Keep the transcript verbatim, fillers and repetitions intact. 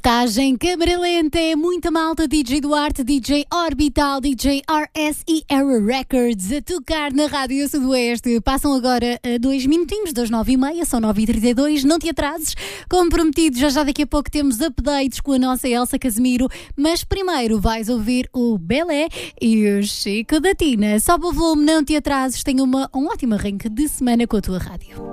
Tagem Cabralenta, é muita malta, D J Duarte, D J Orbital, D J R S e Era Records a tocar na Rádio Sudoeste. Passam agora a dois minutinhos, das nove e meia, são nove e trinta e dois, não te atrases. Como prometido, já já daqui a pouco temos updates com a nossa Elsa Casemiro, mas primeiro vais ouvir o Belé e o Chico da Tina. Sobe o volume, não te atrases, tenha uma, um ótimo arranque de semana com a tua rádio.